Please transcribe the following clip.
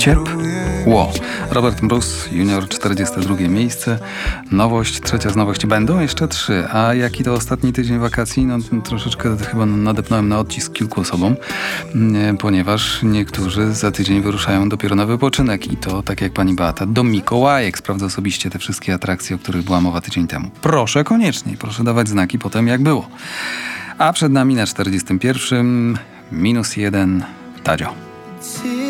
Ciepło. Robert Mróz Junior, 42 miejsce. Nowość, trzecia z nowości. Będą jeszcze 3. A jaki to ostatni tydzień wakacji? No troszeczkę chyba nadepnąłem na odcisk kilku osobom, ponieważ niektórzy za tydzień wyruszają dopiero na wypoczynek i to, tak jak pani Beata, do Mikołajek. Sprawdza osobiście te wszystkie atrakcje, o których była mowa tydzień temu. Proszę koniecznie, proszę dawać znaki potem, jak było. A przed nami na 41 -1 Tadzio.